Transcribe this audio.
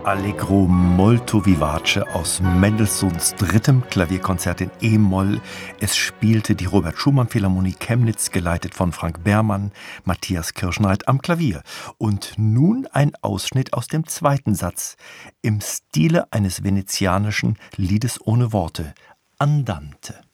Allegro molto vivace aus Mendelssohns drittem Klavierkonzert in E-Moll. Es spielte die Robert-Schumann-Philharmonie Chemnitz, geleitet von Frank Bermann, Matthias Kirschneid am Klavier. Und nun ein Ausschnitt aus dem zweiten Satz, im Stile eines venezianischen Liedes ohne Worte, Andante.